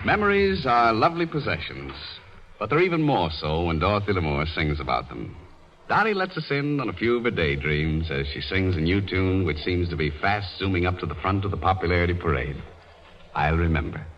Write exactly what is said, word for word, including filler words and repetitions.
Memories are lovely possessions, but they're even more so when Dorothy Lamour sings about them. Dottie lets us in on a few of her daydreams as she sings a new tune which seems to be fast zooming up to the front of the popularity parade. I'll remember.